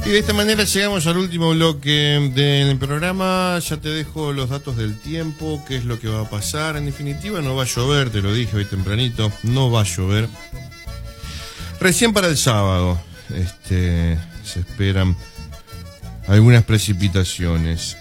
Y de esta manera llegamos al último bloque del programa. Ya te dejo los datos del tiempo, qué es lo que va a pasar. En definitiva, no va a llover, te lo dije hoy tempranito, no va a llover. Recién para el sábado se esperan algunas precipitaciones.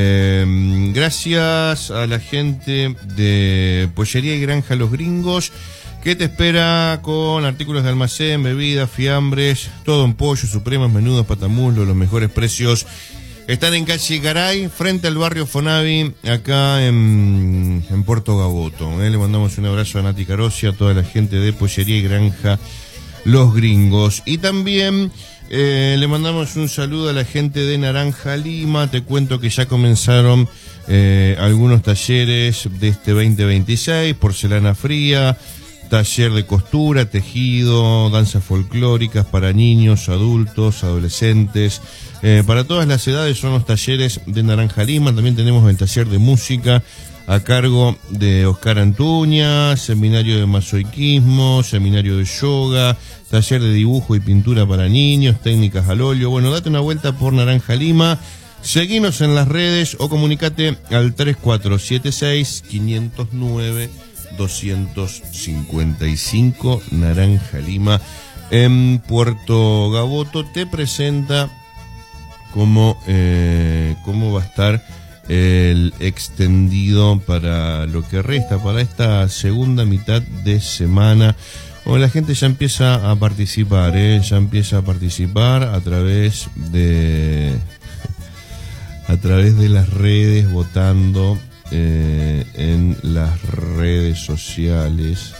Gracias a la gente de Pollería y Granja Los Gringos, que te espera con artículos de almacén, bebidas, fiambres, todo en pollo, supremas, menudos, patamuslos, los mejores precios. Están en calle Garay, frente al barrio Fonavi, acá en Puerto Gaboto. Le mandamos un abrazo a Nati Carosi, a toda la gente de Pollería y Granja Los Gringos. Y también le mandamos un saludo a la gente de Naranja Lima. Te cuento que ya comenzaron algunos talleres de este 2026, porcelana fría, taller de costura, tejido, danzas folclóricas para niños, adultos, adolescentes. Para todas las edades son los talleres de Naranja Lima. También tenemos el taller de música a cargo de Oscar Antuña, seminario de masoiquismo, seminario de yoga, taller de dibujo y pintura para niños, técnicas al óleo. Bueno, date una vuelta por Naranja Lima, seguinos en las redes o comunicate al 3476-509-255. Naranja Lima en Puerto Gaboto te presenta cómo va a estar el extendido para lo que resta, para esta segunda mitad de semana. Bueno, la gente ya empieza a participar, ya empieza a participar a través de las redes, votando en las redes sociales.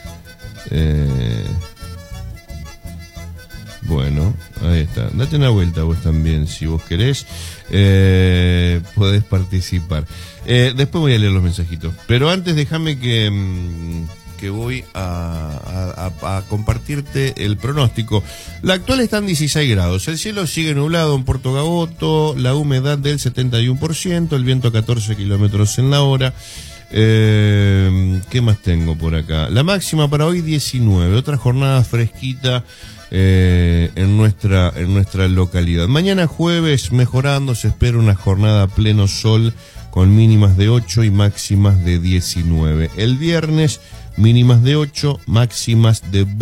Bueno, ahí está. Date una vuelta vos también, si vos querés. Podés participar. Después voy a leer los mensajitos. Pero antes déjame que voy a compartirte el pronóstico. La actual está en 16 grados. El cielo sigue nublado en Puerto Gaboto. La humedad del 71%. El viento a 14 kilómetros en la hora. ¿Qué más tengo por acá? La máxima para hoy 19. Otra jornada fresquita en nuestra localidad. Mañana jueves mejorando, se espera una jornada a pleno sol con mínimas de 8 y máximas de 19. El viernes mínimas de 8, máximas de